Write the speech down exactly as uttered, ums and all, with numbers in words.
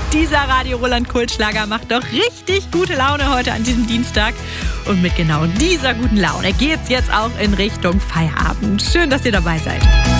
Dieser Radio Roland Kultschlager macht doch richtig gute Laune heute an diesem Dienstag. Und mit genau dieser guten Laune geht's jetzt auch in Richtung Feierabend. Schön, dass ihr dabei seid.